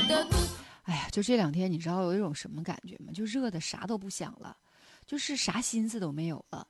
哎呀，就这2天，你知道有一种什么感觉吗？就热的啥都不想了，就是啥心思都没有了。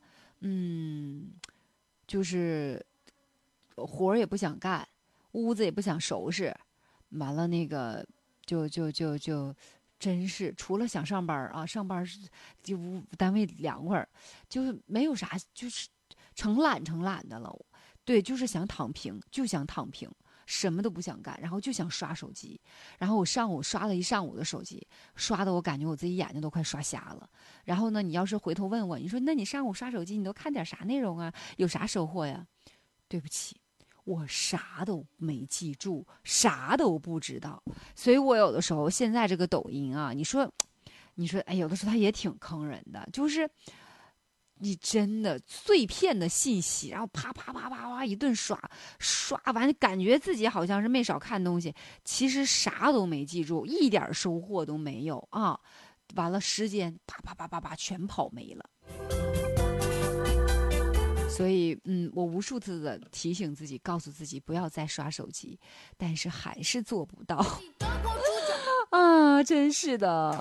就是活儿也不想干，屋子也不想收拾，完了那个就真是除了想上班啊，上班是就单位凉快，就是没有啥，就是成懒的了。对，就是想躺平，就想躺平。什么都不想干，然后就想刷手机，然后我上午刷了一上午的手机，刷的我感觉我自己眼睛都快刷瞎了。然后呢，你要是回头问我，你说那你上午刷手机，你都看点啥内容啊？有啥收获呀？对不起，我啥都没记住，啥都不知道。所以我有的时候现在这个抖音啊，你说，哎，有的时候它也挺坑人的，就是你真的碎片的信息，然后啪啪啪啪啪一顿刷完，感觉自己好像是没少看东西，其实啥都没记住，一点收获都没有啊！完了，时间啪啪啪啪啪全跑没了。所以，我无数次的提醒自己，告诉自己不要再刷手机，但是还是做不到。啊，真是的，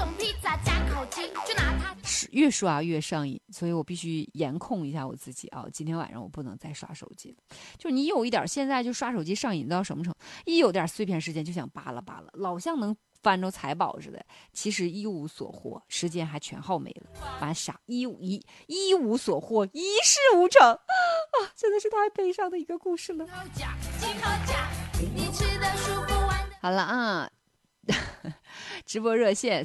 是越刷越上瘾，所以我必须严控一下我自己啊！今天晚上我不能再刷手机了。就你有一点，现在就刷手机上瘾到什么程度？一有点碎片时间就想扒拉扒拉，老像能翻着财宝似的，其实一无所获，时间还全耗没了，完傻一无所获，一事无成啊！真的是太悲伤的一个故事了。好了啊。直播热线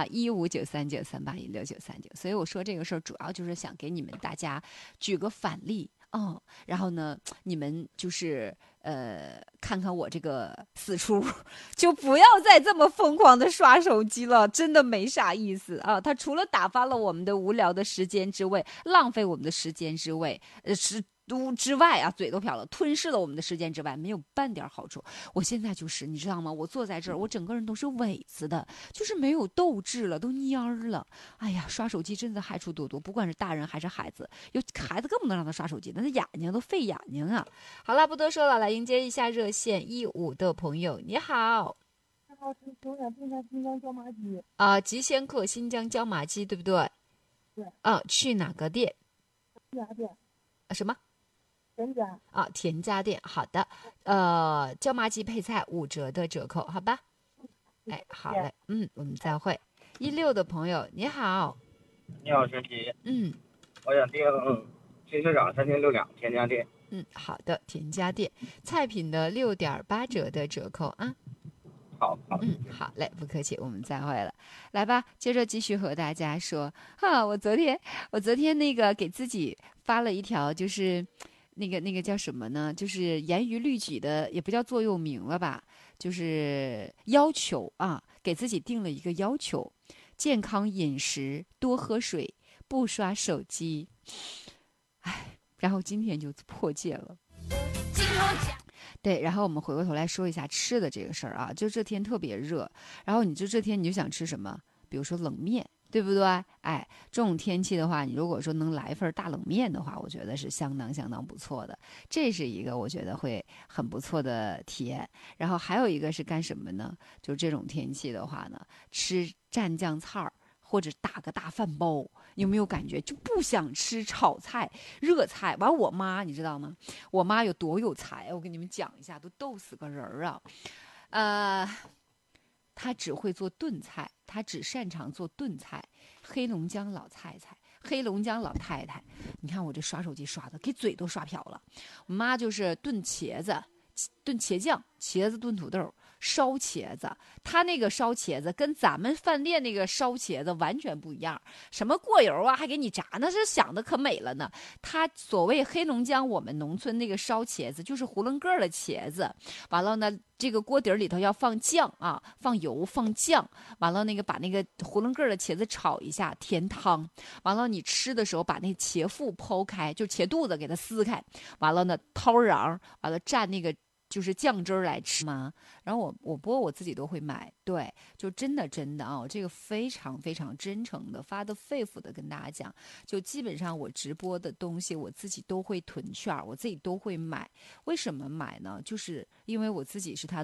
38159393816939，所以我说这个事儿主要就是想给你们大家举个反例然后呢，你们就是看看我这个死出，就不要再这么疯狂的刷手机了，真的没啥意思啊！它除了打发了我们的无聊的时间之外，浪费我们的时间之外，之外啊，嘴都瓢了，吞噬了我们的时间之外，没有半点好处。我现在就是你知道吗？我坐在这儿，我整个人都是萎子的，就是没有斗志了，都蔫儿了。哎呀，刷手机真的害处多多，不管是大人还是孩子，有孩子更不能让他刷手机，那眼睛都费眼睛啊。好了，不多说了，来迎接一下热线15的朋友，你好。 我想订下新疆椒麻鸡吉仙客新疆椒麻鸡，对不对？ 对。 去哪个店？ 田家店。 什么？ 田家。 田家店。好的。椒麻鸡配菜5折的折扣，好吧？哎，好嘞。我们再会。16的朋友，你好。 你好，陈琦。我想订新市场3062田家店。 好的，田家店菜品的6.8折的折扣啊。 好， 好嘞，不客气，我们再会了。来吧，接着继续和大家说我昨天那个给自己发了一条，就是那个叫什么呢？就是严于律己的，也不叫座右铭了吧，就是要求给自己定了一个要求：健康饮食，多喝水，不刷手机。然后今天就破戒了。对，然后我们回过头来说一下吃的这个事儿啊，就这天特别热，然后这天你就想吃什么？比如说冷面，对不对？哎，这种天气的话，你如果说能来一份大冷面的话，我觉得是相当不错的，这是一个我觉得会很不错的体验。然后还有一个是干什么呢？就这种天气的话呢，吃蘸酱菜儿。或者打个大饭包，有没有感觉就不想吃炒菜、热菜？完，我妈你知道吗？我妈有多有才，我跟你们讲一下，都逗死个人儿啊！她只会做炖菜，她只擅长做炖菜。黑龙江老太太，黑龙江老太太，你看我这刷手机刷的，给嘴都刷瓢了。我妈就是炖茄子、炖茄酱、茄子炖土豆。烧茄子，他那个烧茄子跟咱们饭店那个烧茄子完全不一样，什么过油啊，还给你炸，那是想的可美了呢。他所谓黑龙江我们农村那个烧茄子，就是囫囵个的茄子，完了呢，这个锅底里头要放酱放油放酱，完了那个把那个囫囵个的茄子炒一下，甜汤，完了你吃的时候把那茄腹剖开，就茄肚子给它撕开，完了呢掏瓤，完了蘸那个。就是酱汁儿来吃吗？然后不过我自己都会买，对，就真的我这个非常非常真诚的发的肺腑的跟大家讲，就基本上我直播的东西我自己都会囤券，我自己都会买。为什么买呢？就是因为我自己是他